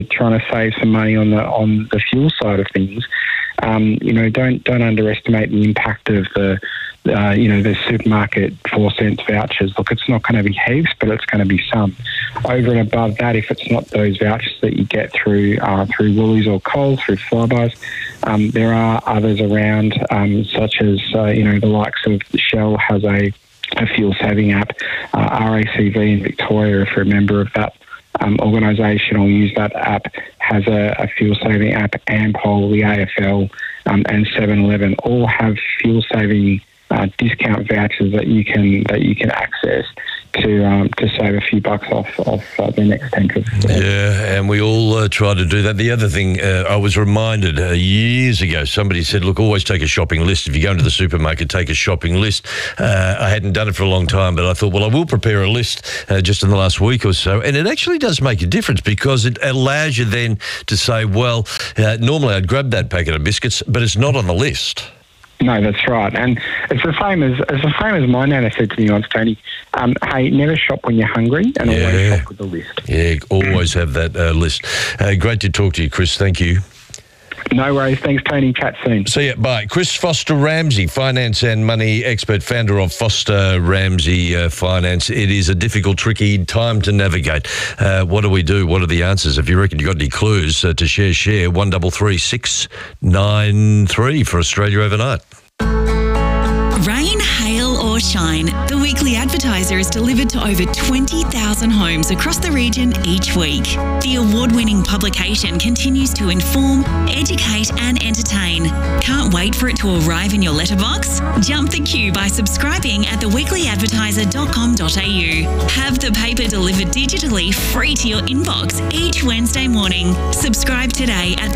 trying to save some money on the fuel side of things, don't underestimate the impact of the supermarket 4 cents vouchers. Look, it's not going to be heaps, but it's going to be some. Over and above that, if it's not those vouchers that you get through Woolies or Coles, through Flybuys, there are others around, such as the likes of Shell has a fuel saving app. RACV in Victoria, if you're a member of that organisation or use that app, has a fuel saving app. Ampol, the AFL, and 7-Eleven all have fuel saving discount vouchers that you can access to save a few bucks off the next tank of fuel. Yeah, and we all try to do that. The other thing, I was reminded years ago, somebody said, look, always take a shopping list. If you go into the supermarket, take a shopping list. I hadn't done it for a long time, but I thought, well, I will prepare a list just in the last week or so. And it actually does make a difference because it allows you then to say, well, normally I'd grab that packet of biscuits, but it's not on the list. No, that's right, and it's the same as my nana said to me once, Tony. Hey, never shop when you're hungry, and always shop with a list. Yeah, always have that list. Great to talk to you, Chris. Thank you. No worries. Thanks, Tony. Chat soon. See ya. Bye. Chris Foster Ramsey, finance and money expert, founder of Foster Ramsey Finance. It is a difficult, tricky time to navigate. What do we do? What are the answers? If you reckon you've got any clues to share 133 693 for Australia Overnight. Rain, hail or shine, the Weekly Advertiser is delivered to over 20,000 homes across the region each week. The award-winning publication continues to inform, educate and entertain. Can't wait for it to arrive in your letterbox? Jump the queue by subscribing at theweeklyadvertiser.com.au. Have the paper delivered digitally free to your inbox each Wednesday morning. Subscribe today at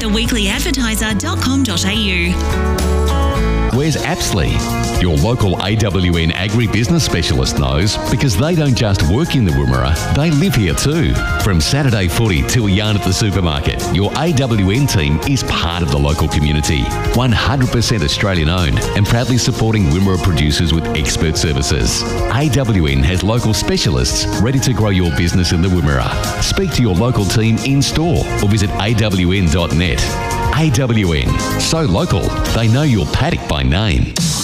theweeklyadvertiser.com.au. Where's Apsley? Your local AWN agribusiness specialist knows because they don't just work in the Wimmera, they live here too. From Saturday footy till yarn at the supermarket, your AWN team is part of the local community. 100% Australian owned and proudly supporting Wimmera producers with expert services. AWN has local specialists ready to grow your business in the Wimmera. Speak to your local team in store or visit awn.net. AWN, so local, they know your paddock by name.